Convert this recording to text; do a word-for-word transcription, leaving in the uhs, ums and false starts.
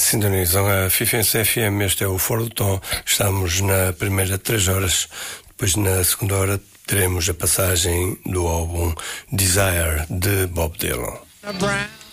Sintonizam a Fifense F M, este é o Fora do Tom. Estamos na primeira três horas, depois na segunda hora teremos a passagem do álbum Desire de Bob Dylan.